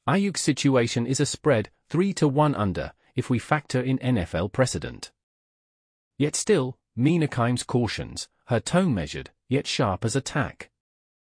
Ayuk's situation is a spread, 3-1 under, if we factor in NFL precedent. Yet still, Mina Kimes cautions, her tone measured, yet sharp as attack.